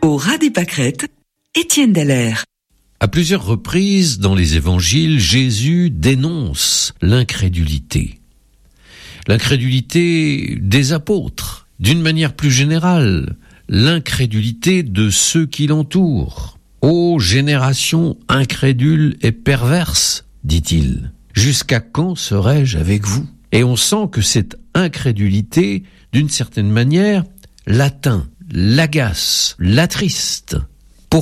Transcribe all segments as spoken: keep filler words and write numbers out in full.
Au ras des pâquerettes, Étienne Dallaire. À plusieurs reprises dans les évangiles, Jésus dénonce l'incrédulité. L'incrédulité des apôtres, d'une manière plus générale, l'incrédulité de ceux qui l'entourent. « Ô génération incrédule et perverse », dit-il, « jusqu'à quand serai-je avec vous ?» Et on sent que cette incrédulité, d'une certaine manière, l'atteint, l'agace, l'attriste. Pourquoi ?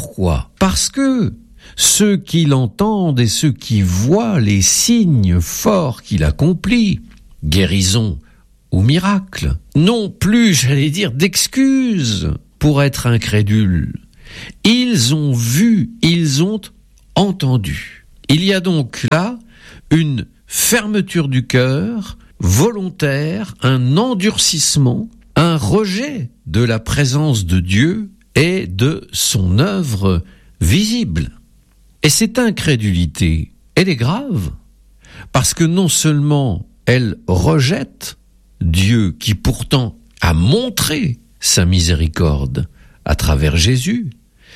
Parce que ceux qui l'entendent et ceux qui voient les signes forts qu'il accomplit, guérison ou miracle, n'ont plus, j'allais dire, d'excuses pour être incrédules. Ils ont vu, ils ont entendu. Il y a donc là une fermeture du cœur volontaire, un endurcissement, un rejet de la présence de Dieu et de son œuvre visible. Et cette incrédulité, elle est grave, parce que non seulement elle rejette Dieu qui pourtant a montré sa miséricorde à travers Jésus,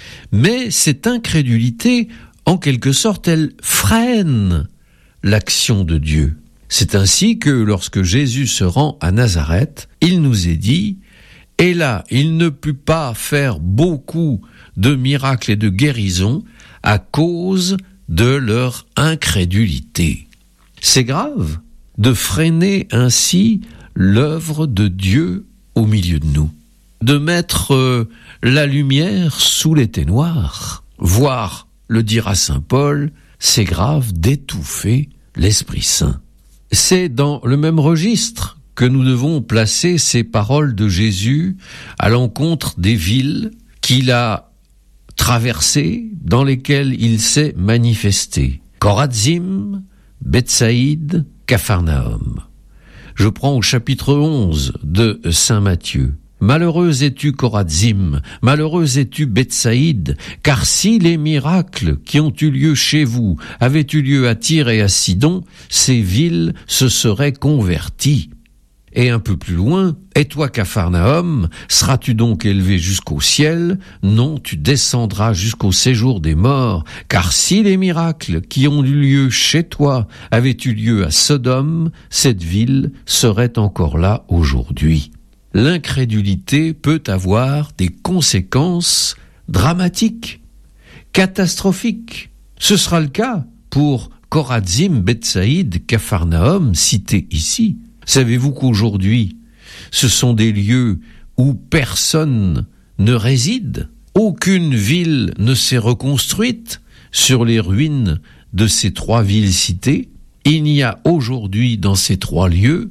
mais cette incrédulité, en quelque sorte, elle freine l'action de Dieu. C'est ainsi que lorsque Jésus se rend à Nazareth, il nous est dit, et là, il ne put pas faire beaucoup de miracles et de guérisons à cause de leur incrédulité. C'est grave de freiner ainsi l'œuvre de Dieu au milieu de nous, de mettre euh, la lumière sous les ténoirs, voire, le dira saint Paul, c'est grave d'étouffer l'Esprit Saint. C'est dans le même registre que nous devons placer ces paroles de Jésus à l'encontre des villes qu'il a traversées, dans lesquelles il s'est manifesté. Chorazim, Bethsaïde, Capharnaüm. Je prends au chapitre onze de saint Matthieu. Malheureuse es-tu Chorazim, malheureuse es-tu Bethsaïde, car si les miracles qui ont eu lieu chez vous avaient eu lieu à Tyr et à Sidon, ces villes se seraient converties. Et un peu plus loin, et toi Capharnaüm, seras-tu donc élevé jusqu'au ciel? Non, tu descendras jusqu'au séjour des morts, car si les miracles qui ont eu lieu chez toi avaient eu lieu à Sodome, cette ville serait encore là aujourd'hui. L'incrédulité peut avoir des conséquences dramatiques, catastrophiques. Ce sera le cas pour Chorazim, Bethsaïde, Capharnaüm, cités ici. Savez-vous qu'aujourd'hui, ce sont des lieux où personne ne réside? Aucune ville ne s'est reconstruite sur les ruines de ces trois villes citées. Il n'y a aujourd'hui dans ces trois lieux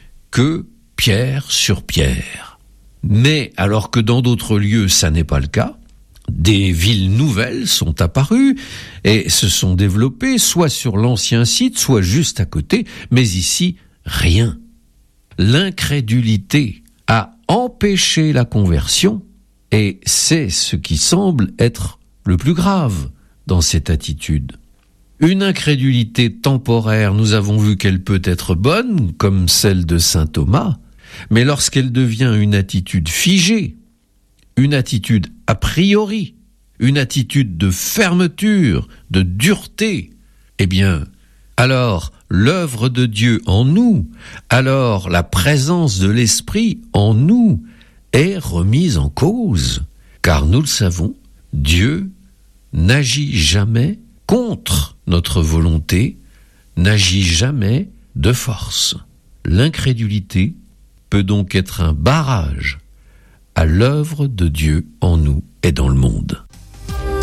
que pierre sur pierre. Mais alors que dans d'autres lieux, ça n'est pas le cas, des villes nouvelles sont apparues et se sont développées, soit sur l'ancien site, soit juste à côté, mais ici, rien. L'incrédulité a empêché la conversion et c'est ce qui semble être le plus grave dans cette attitude. Une incrédulité temporaire, nous avons vu qu'elle peut être bonne, comme celle de saint Thomas, mais lorsqu'elle devient une attitude figée, une attitude a priori, une attitude de fermeture, de dureté, eh bien, alors l'œuvre de Dieu en nous, alors la présence de l'Esprit en nous est remise en cause. Car nous le savons, Dieu n'agit jamais contre notre volonté, n'agit jamais de force. L'incrédulité peut donc être un barrage à l'œuvre de Dieu en nous et dans le monde.